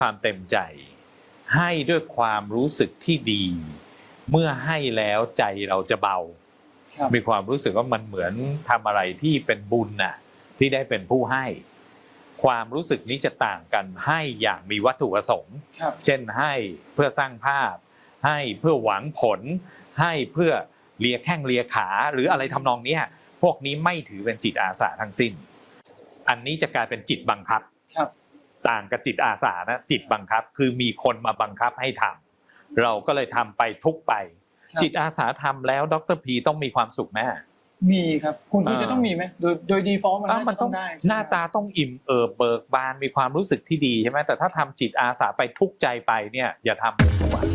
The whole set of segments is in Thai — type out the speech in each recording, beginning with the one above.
ความเต็มใจให้ด้วยความรู้สึกที่ดีเมื่อให้แล้วใจเราจะเบามีความรู้สึกว่ามันเหมือนทำอะไรที่เป็นบุญน่ะที่ได้เป็นผู้ให้ความรู้สึกนี้จะต่างกันให้อย่างมีวัตถุประสงค์เช่นให้เพื่อสร้างภาพให้เพื่อหวังผลให้เพื่อเลียแข้งเลียขาหรืออะไรทำนองนี้พวกนี้ไม่ถือเป็นจิตอาสาทั้งสิ้นอันนี้จะกลายเป็นจิตบังคับต่างกับจิตอาสานะจิตบังคับคือมีคนมาบังคับให้ทำเราก็เลยทำไปทุกไปจิตอาสาทำแล้วดร.พีต้องมีความสุขแม่มีครับคุณจะต้องมีไหมโดย default มันต้องได้หน้าตาต้องอิ่มเบิกบานมีความรู้สึกที่ดีใช่ไหมแต่ถ้าทำจิตอาสาไปทุกใจไปเนี่ยอย่าทำเลยดีกว่า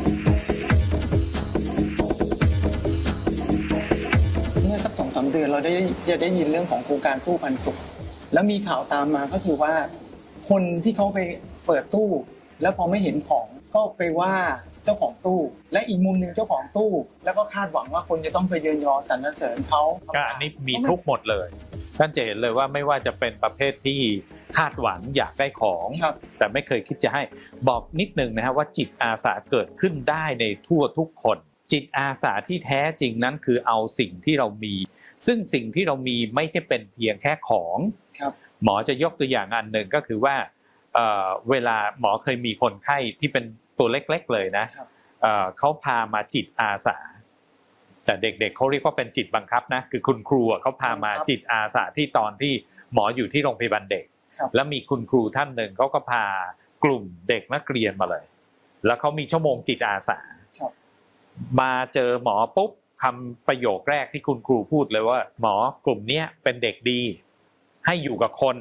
เมื่อสัก 2-3 เดือนเราจะได้ยินเรื่องของโครงการตู้ปันสุขแล้วมีข่าวตามมาก็คือว่าคนที่เขาไปเปิดตู้แล้วพอไม่เห็นของก็ไปว่าเจ้าของตู้และอีกมุมนึงเจ้าของตู้แล้วก็คาดหวังว่าคนจะต้องไปเยินยอสรรเสริญเขาอันนี้มีทุกหมดเลยท่านจะเห็นเลยว่าไม่ว่าจะเป็นประเภทที่คาดหวังอยากได้ของแต่ไม่เคยคิดจะให้บอกนิดนึงนะฮะว่าจิตอาสาเกิดขึ้นได้ในทั่วทุกคนจิตอาสาที่แท้จริงนั้นคือเอาสิ่งที่เรามีซึ่งสิ่งที่เรามีไม่ใช่เป็นเพียงแค่ของหมอจะยกตัวอย่างอันหนึ่งก็คือว่าเวลาหมอเคยมีคนไข้ที่เป็นตัวเล็กๆเลยนะเขาพามาจิตอาสาแต่เด็กๆเขาเรียกว่าเป็นจิตบังคับนะคือคุณครูเขาพามาจิตอาสาที่ตอนที่หมออยู่ที่โรงพยาบาลเด็กแล้วมีคุณครูท่านหนึ่งเขาก็พากลุ่มเด็กนักเรียนมาเลยแล้วเขามีชั่วโมงจิตอาสามาเจอหมอปุ๊บคำประโยคแรกที่คุณครูพูดเลยว่าหมอกลุ่มนี้เป็นเด็กดีให้อยู่กับคน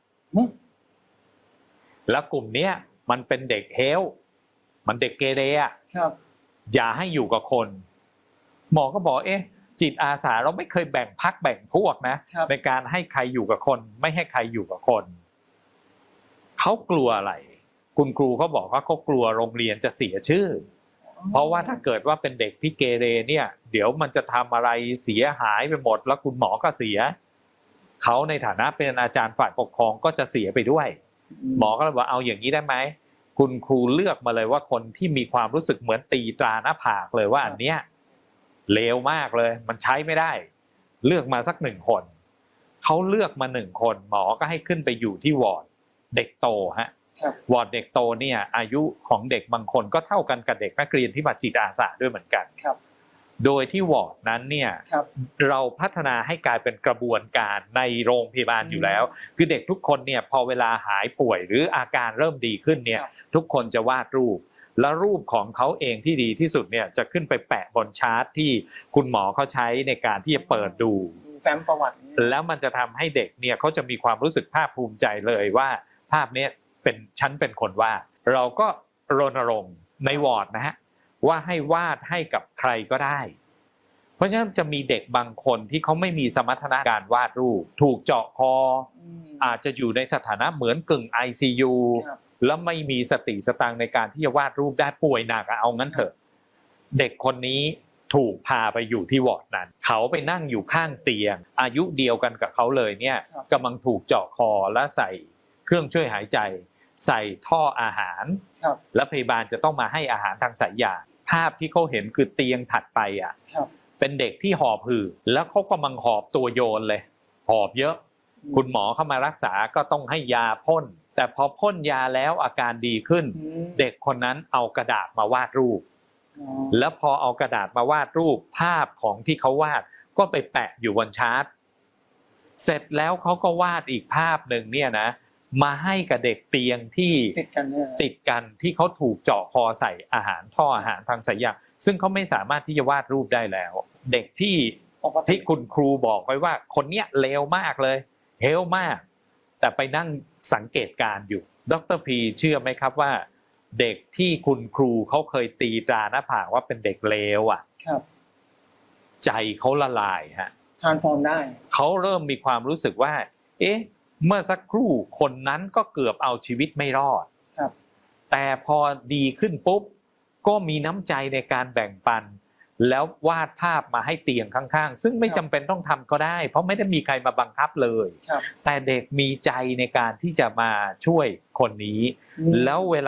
แล้วกลุ่มนี้มันเป็นเด็กเฮลมันเด็กเกเรอ่ะอย่าให้อยู่กับคนหมอก็บอกจิตอาสาเราไม่เคยแบ่งพรรคแบ่งพวกนะในการให้ใครอยู่กับคนไม่ให้ใครอยู่กับคนเขากลัวอะไรคุณครูเขาบอกว่าเขากลัวโรงเรียนจะเสียชื่อเพราะว่าถ้าเกิดว่าเป็นเด็กที่เกเรเนี่ยเดี๋ยวมันจะทำอะไรเสียหายไปหมดแล้วคุณหมอก็เสียเขาในฐานะเป็นอาจารย์ฝ่ายปกครองก็จะเสียไปด้วยหมอก็เลยบอกเอาอย่างนี้ได้ไหมคุณครูเลือกมาเลยว่าคนที่มีความรู้สึกเหมือนตีตราหน้าผากเลยว่าอันเนี้ยเลวมากเลยมันใช้ไม่ได้เลือกมาสัก1 คนเขาเลือกมา1 คนหมอก็ให้ขึ้นไปอยู่ที่วอร์ดเด็กโตฮะวอร์ดเด็กโตเนี่ยอายุของเด็กบางคนก็เท่ากันกับเด็กนักเรียนที่มาจิตอาสาด้วยเหมือนกันโดยที่วอร์ดนั้นเนี่ยเราพัฒนาให้กลายเป็นกระบวนการในโรงพยาบาลอยู่แล้วคือเด็กทุกคนเนี่ยพอเวลาหายป่วยหรืออาการเริ่มดีขึ้นเนี่ยทุกคนจะวาดรูปและรูปของเขาเองที่ดีที่สุดเนี่ยจะขึ้นไปแปะบนชาร์ตที่คุณหมอเขาใช้ในการที่จะเปิดดูแฟ้มประวัติแล้วมันจะทำให้เด็กเนี่ยเขาจะมีความรู้สึกภาคภูมิใจเลยว่าภาพนี้เป็นฉันเป็นคนวาดเราก็รณรงค์ในวอร์ดนะฮะว่าให้วาดให้กับใครก็ได้เพราะฉะนั้นจะมีเด็กบางคนที่เขาไม่มีสมรรถนะการวาดรูปถูกเจาะคออาจจะอยู่ในสถานะเหมือนกึ่ง ICU แล้วไม่มีสติสตังในการที่จะวาดรูปได้ป่วยหนักเอางั้นเถอะเด็กคนนี้ถูกพาไปอยู่ที่วอร์ดนั้นเขาไปนั่งอยู่ข้างเตียงอายุเดียวกันกับเขาเลยเนี่ยกำลังถูกเจาะคอและใส่เครื่องช่วยหายใจใส่ท่ออาหารและพยาบาลจะต้องมาให้อาหารทางสายยางภาพที่เขาเห็นคือเตียงถัดไปเป็นเด็กที่หอบหืดแล้วเขากำลังหอบตัวโยนเลยหอบเยอะคุณหมอเข้ามารักษาก็ต้องให้ยาพ่นแต่พอพ่นยาแล้วอาการดีขึ้นเด็กคนนั้นเอากระดาษมาวาดรูปแล้วพอเอากระดาษมาวาดรูปภาพของที่เขาวาดก็ไปแปะอยู่บนชาร์ตเสร็จแล้วเขาก็วาดอีกภาพหนึ่งเนี่ยนะมาให้กับเด็กเตียงที่ติดกันที่เขาถูกเจาะคอใส่อาหารท่ออาหารทางสายยางซึ่งเขาไม่สามารถที่จะวาดรูปได้แล้วเด็กที่คุณครูบอกไว้ว่าคนเนี้ยเลวมากเลยเฮลมากแต่ไปนั่งสังเกตการอยู่ดร.พีเชื่อไหมครับว่าเด็กที่คุณครูเขาเคยตีตราหน้าผากว่าเป็นเด็กเลวอ่ะใจเขาละลายฮะ transform ได้เขาเริ่มมีความรู้สึกว่าเมื่อสักครู่คนนั้นก็เกือบเอาชีวิตไม่รอดแต่พอดีขึ้นปุ๊บก็มีน้ำใจในการแบ่งปันแล้ววาดภาพมาให้เตียงข้างๆซึ่งไม่จำเป็นต้องทำก็ได้เพราะไม่ได้มีใครมาบังคับเลยครับแต่เด็กมีใจในการที่จะมาช่วยคนนี้อืมแล้วเวลา